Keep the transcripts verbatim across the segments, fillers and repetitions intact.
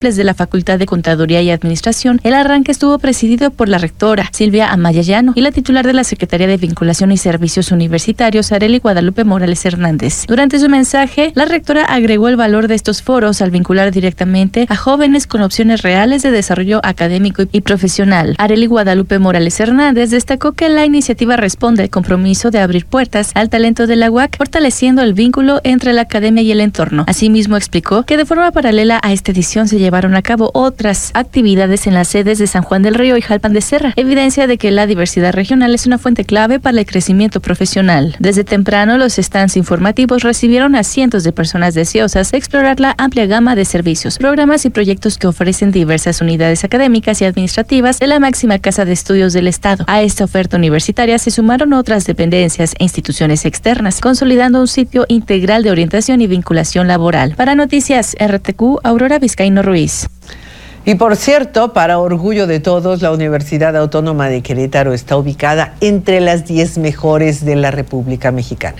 de la Facultad de Contaduría y Administración. El arranque estuvo presidido por la rectora Silvia Amayayano y la titular de la Secretaría de Vinculación y Servicios Universitarios, Arely Guadalupe Morales Hernández. Durante su mensaje, la rectora agregó el valor de estos foros al vincular directamente a jóvenes con opciones reales de desarrollo académico y profesional. Arely Guadalupe Morales Hernández destacó que la iniciativa responde al compromiso de abrir puertas al talento de la U A C, fortaleciendo el vínculo entre la academia y el entorno. Asimismo, explicó que de forma paralela a esta edición se lleva llevaron a cabo otras actividades en las sedes de San Juan del Río y Jalpan de Serra, evidencia de que la diversidad regional es una fuente clave para el crecimiento profesional. Desde temprano, los stands informativos recibieron a cientos de personas deseosas de explorar la amplia gama de servicios, programas y proyectos que ofrecen diversas unidades académicas y administrativas de la máxima casa de estudios del Estado. A esta oferta universitaria se sumaron otras dependencias e instituciones externas, consolidando un sitio integral de orientación y vinculación laboral. Para Noticias R T Q, Aurora Vizcaíno Ruiz. Y por cierto, para orgullo de todos, la Universidad Autónoma de Querétaro está ubicada entre las diez mejores de la República Mexicana.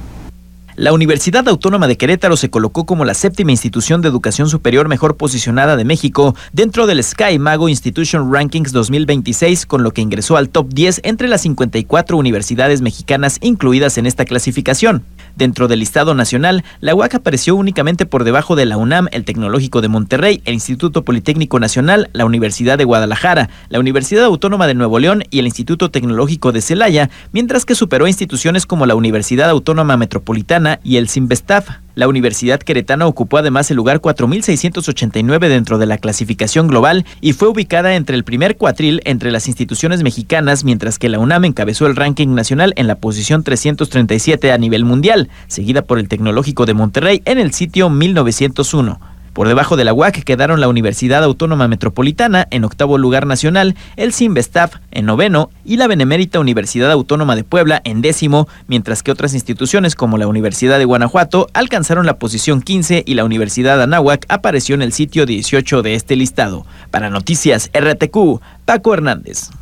La Universidad Autónoma de Querétaro se colocó como la séptima institución de educación superior mejor posicionada de México dentro del Sky Mago Institution Rankings dos mil veintiséis, con lo que ingresó al top diez entre las cincuenta y cuatro universidades mexicanas incluidas en esta clasificación. Dentro del listado nacional, la U A C apareció únicamente por debajo de la UNAM, el Tecnológico de Monterrey, el Instituto Politécnico Nacional, la Universidad de Guadalajara, la Universidad Autónoma de Nuevo León y el Instituto Tecnológico de Celaya, mientras que superó instituciones como la Universidad Autónoma Metropolitana y el CIMBESTAF. La Universidad Queretana ocupó además el lugar cuatro mil seiscientos ochenta y nueve dentro de la clasificación global y fue ubicada entre el primer cuatril entre las instituciones mexicanas, mientras que la UNAM encabezó el ranking nacional en la posición trescientos treinta y siete a nivel mundial, seguida por el Tecnológico de Monterrey en el sitio mil novecientos uno. Por debajo de la U A C quedaron la Universidad Autónoma Metropolitana en octavo lugar nacional, el CIMBESTAF en noveno y la Benemérita Universidad Autónoma de Puebla en décimo, mientras que otras instituciones como la Universidad de Guanajuato alcanzaron la posición quince y la Universidad Anáhuac apareció en el sitio dieciocho de este listado. Para Noticias R T Q, Paco Hernández.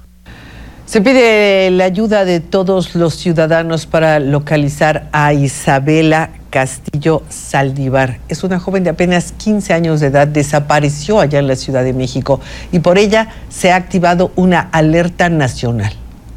Se pide la ayuda de todos los ciudadanos para localizar a Isabela Castillo Saldívar. Es una joven de apenas quince años de edad, desapareció allá en la Ciudad de México y por ella se ha activado una alerta nacional.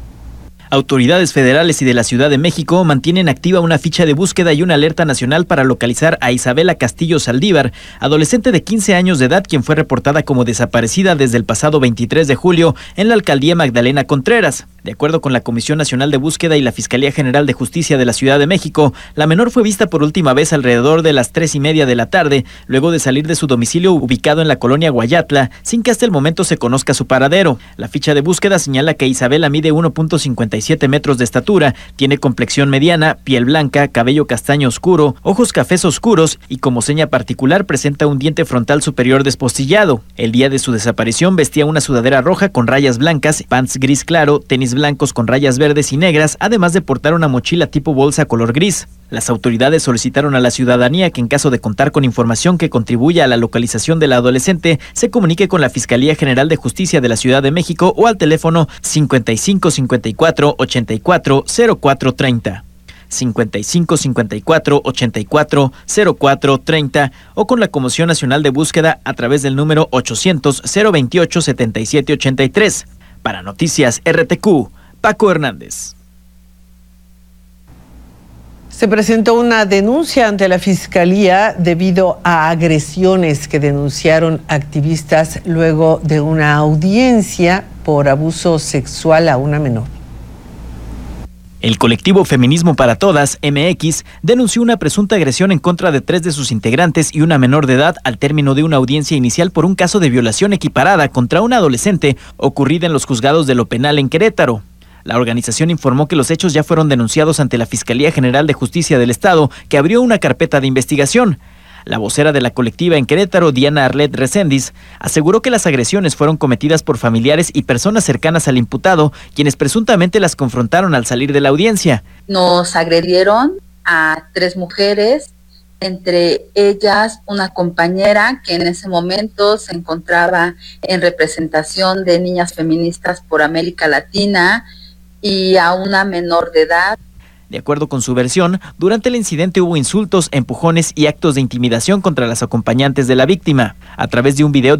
Autoridades federales y de la Ciudad de México mantienen activa una ficha de búsqueda y una alerta nacional para localizar a Isabela Castillo Saldívar, adolescente de quince años de edad, quien fue reportada como desaparecida desde el pasado veintitrés de julio en la alcaldía Magdalena Contreras. De acuerdo con la Comisión Nacional de Búsqueda y la Fiscalía General de Justicia de la Ciudad de México, la menor fue vista por última vez alrededor de las tres y media de la tarde, luego de salir de su domicilio ubicado en la colonia Guayatla, sin que hasta el momento se conozca su paradero. La ficha de búsqueda señala que Isabela mide uno punto cincuenta y siete metros de estatura, tiene complexión mediana, piel blanca, cabello castaño oscuro, ojos cafés oscuros y como seña particular presenta un diente frontal superior despostillado. El día de su desaparición vestía una sudadera roja con rayas blancas, pants gris claro, tenis blancos con rayas verdes y negras, además de portar una mochila tipo bolsa color gris. Las autoridades solicitaron a la ciudadanía que en caso de contar con información que contribuya a la localización de la adolescente, se comunique con la Fiscalía General de Justicia de la Ciudad de México o al teléfono cincuenta y cinco cincuenta y cuatro ochenta y cuatro cero cuatro treinta. cincuenta y cinco cincuenta y cuatro ochenta y cuatro cero cuatro treinta o con la Comisión Nacional de Búsqueda a través del número ochocientos cero veintiocho setenta y siete ochenta y tres. Para Noticias R T Q, Paco Hernández. Se presentó una denuncia ante la Fiscalía debido a agresiones que denunciaron activistas luego de una audiencia por abuso sexual a una menor. El colectivo Feminismo para Todas, M X, denunció una presunta agresión en contra de tres de sus integrantes y una menor de edad al término de una audiencia inicial por un caso de violación equiparada contra una adolescente ocurrida en los juzgados de lo penal en Querétaro. La organización informó que los hechos ya fueron denunciados ante la Fiscalía General de Justicia del Estado, que abrió una carpeta de investigación. La vocera de la colectiva en Querétaro, Diana Arlet Reséndiz, aseguró que las agresiones fueron cometidas por familiares y personas cercanas al imputado, quienes presuntamente las confrontaron al salir de la audiencia. Nos agredieron a tres mujeres, entre ellas una compañera que en ese momento se encontraba en representación de Niñas Feministas por América Latina, y a una menor de edad. De acuerdo con su versión, durante el incidente hubo insultos, empujones y actos de intimidación contra las acompañantes de la víctima. A través de un video